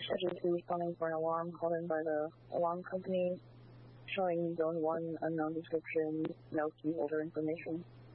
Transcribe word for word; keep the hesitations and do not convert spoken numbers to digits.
scheduled to be responding for an alarm called in by the alarm company showing zone one unknown description, no key holder information.